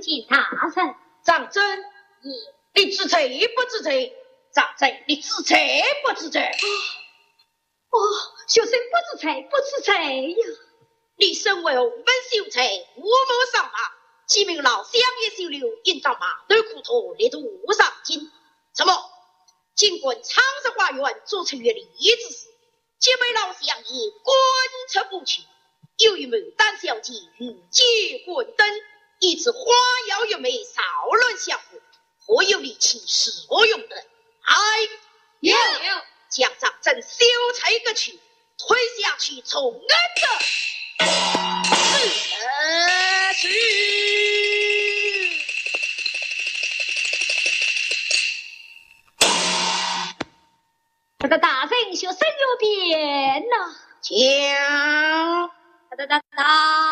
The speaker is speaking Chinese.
请大人。 长真，你知罪不知罪？长真，你知罪不知罪？ 学生不知罪，不知罪呀！ 你身为红粉秀才，我谋上马，几名老乡也收留，引到马头苦头，力图上京。什么？尽管长沙花园做成越礼之事，皆被老乡爷观察不去。由于牡丹小姐欲结婚灯，以致花妖月妹骚乱相互，何有力气使我用的？ 有将长真修才个去，推下去从恩的去。 他的大人学生有变呐， 将大